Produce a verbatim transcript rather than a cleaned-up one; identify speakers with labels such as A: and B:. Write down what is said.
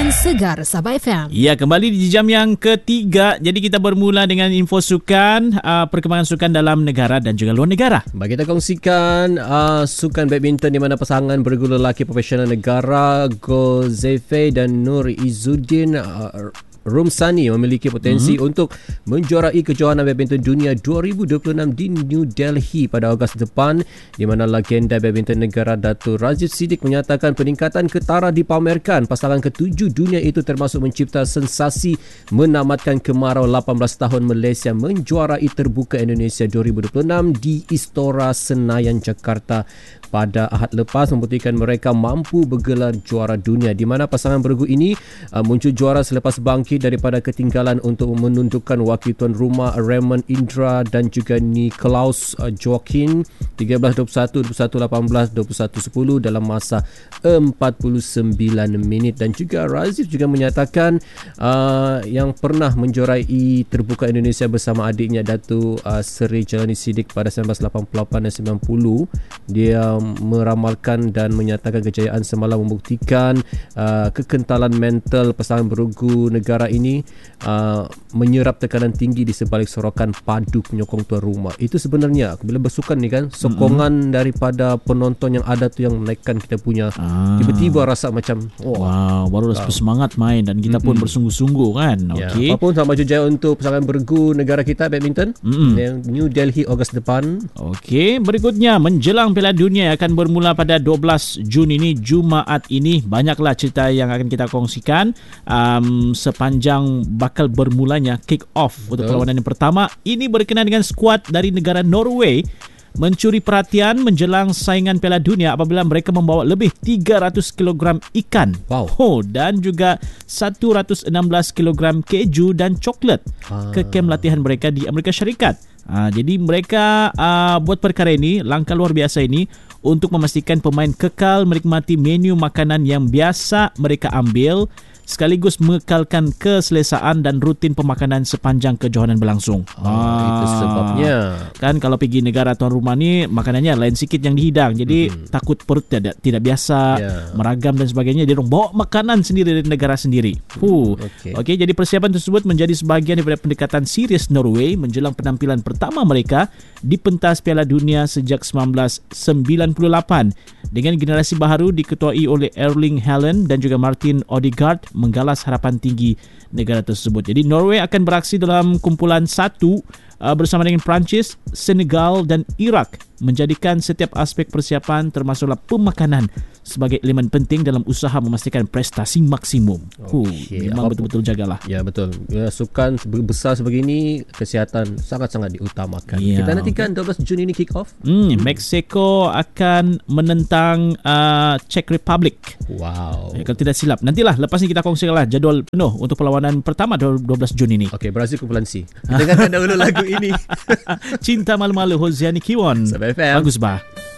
A: Sukan Segar Sabah F M.
B: Ya, kembali di jam yang ketiga. Jadi kita bermula dengan info sukan, uh, perkembangan sukan dalam negara dan juga luar negara.
C: Bagi kita kongsikan uh, sukan badminton di mana pasangan bergu lelaki profesional negara Gozefe dan Nur Izzuddin uh, Rumsani memiliki potensi mm-hmm. untuk menjuarai kejohanan badminton dunia dua ribu dua puluh enam di New Delhi pada Ogos depan, di mana legenda badminton negara Datuk Raziv Siddiq menyatakan peningkatan ketara dipamerkan. Pasangan ketujuh dunia itu termasuk mencipta sensasi menamatkan kemarau lapan belas tahun Malaysia menjuarai terbuka Indonesia dua ribu dua puluh enam di Istora Senayan, Jakarta pada Ahad lepas, membuktikan mereka mampu bergelar juara dunia, di mana pasangan bergu ini uh, muncul juara selepas bangkit daripada ketinggalan untuk menundukkan wakil tuan rumah Raymond Indra dan juga Nikolaus uh, Joaquin tiga belas dua puluh satu, dua puluh satu lapan belas, dua puluh satu sepuluh dalam masa empat puluh sembilan minit. Dan juga Raziv juga menyatakan uh, yang pernah menjuarai terbuka Indonesia bersama adiknya Datuk uh, Seri Jalani Siddiq pada seribu sembilan ratus lapan puluh lapan dan sembilan puluh. Dia meramalkan dan menyatakan kejayaan semalam membuktikan uh, kekentalan mental pasangan bergu negara ini uh, menyerap tekanan tinggi di sebalik sorokan padu penyokong tuan rumah. Itu sebenarnya bila bersukan ni kan, sokongan mm-hmm. daripada penonton yang ada tu yang menaikkan kita punya ah. tiba-tiba rasa macam
B: oh, wow, baru dah wow. semangat main dan kita mm-hmm. pun bersungguh-sungguh kan.
C: Ya,
B: okay.
C: Apapun sama jaya untuk pasangan bergu negara kita badminton
B: mm-hmm.
C: New Delhi Ogos depan.
B: Okey, berikutnya menjelang Piala Dunia akan bermula pada dua belas Jun ini, Jumaat ini. Banyaklah cerita yang akan kita kongsikan um, sepanjang bakal bermulanya kick off untuk perlawanan yang pertama. Ini berkenaan dengan skuad dari negara Norway mencuri perhatian menjelang saingan Piala Dunia apabila mereka membawa lebih tiga ratus kilogram ikan.
C: Wow.
B: Oh, dan juga seratus enam belas kilogram keju dan coklat ah. ke kem latihan mereka di Amerika Syarikat. Ha, jadi mereka uh, buat perkara ini, langkah luar biasa ini untuk memastikan pemain kekal menikmati menu makanan yang biasa mereka ambil, sekaligus mengekalkan keselesaan dan rutin pemakanan sepanjang kejohanan berlangsung.
C: Oh, ah, itu sebabnya.
B: Kan kalau pergi negara tuan rumah ni makanannya lain sikit yang dihidang. Jadi mm-hmm. takut perut tidak tidak biasa, yeah. meragam dan sebagainya. Dia orang bawa makanan sendiri dari negara sendiri. Huh. Okey, okay, jadi persiapan tersebut menjadi sebahagian daripada pendekatan serius Norway menjelang penampilan pertama mereka di pentas Piala Dunia sejak seribu sembilan ratus sembilan puluh lapan. Dengan generasi baharu diketuai oleh Erling Haaland dan juga Martin Odegaard menggalas harapan tinggi negara tersebut. Jadi Norway akan beraksi dalam kumpulan satu uh, bersama dengan Perancis, Senegal dan Iraq, menjadikan setiap aspek persiapan termasuklah pemakanan sebagai elemen penting dalam usaha memastikan prestasi maksimum. Okay. Memang apa, betul-betul jagalah.
C: Ya, betul. Ya, sukan besar sebegini, kesihatan sangat-sangat diutamakan. Ya. Kita nantikan dua belas Jun ini kick off.
B: Hmm, Mexico akan menentang uh, Czech Republic.
C: Wow.
B: Ya, kalau tidak silap. Nantilah lepas ni kita kongsikanlah jadual penuh untuk perlawanan pertama dua belas Jun ini.
C: Okey, Brazil kumpulan C. Kita dengarkan dahulu lagu ini.
B: Cinta Malu-Malu Hosiani Kiwon.
C: Sabah F M.
B: Bagus bah.